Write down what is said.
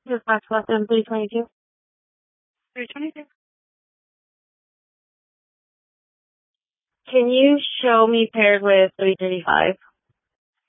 This box lesson 322. 322. Can you show me paired with 335?